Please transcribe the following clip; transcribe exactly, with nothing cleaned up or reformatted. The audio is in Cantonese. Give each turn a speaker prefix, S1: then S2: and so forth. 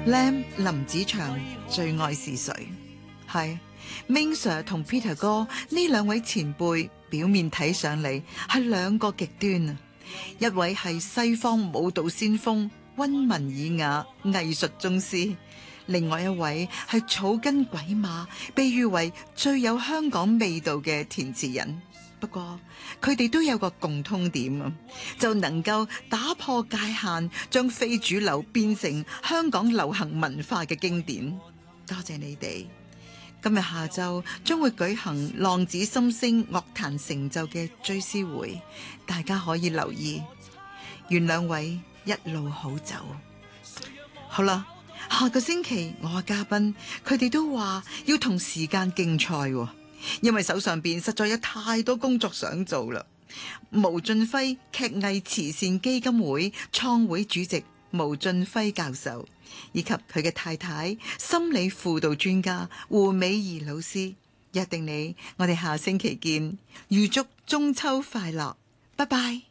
S1: Lam 林子祥最愛是誰？係 Ming Sir 同 Peter 哥呢兩位前輩，表面睇上嚟係兩個極端啊！一位係西方舞蹈先鋒，溫文爾雅，藝術宗師；另外一位係草根鬼馬，被譽為最有香港味道嘅填詞人。不過佢哋都有個共通點啊，就能夠打破界限，將非主流變成香港流行文化嘅經典。多謝你哋！今日下晝將會舉行浪子心聲樂壇成就嘅追思會，大家可以留意。願兩位一路好走。好啦，下個星期我嘅嘉賓，佢哋都話要同時間競賽，因為手上邊實在有太多工作想做啦。毛俊輝劇藝慈善基金會創會主席毛俊輝教授，以及佢嘅太太心理輔導專家胡美儀老師，約定你，我哋下星期見，預祝中秋快樂，拜拜。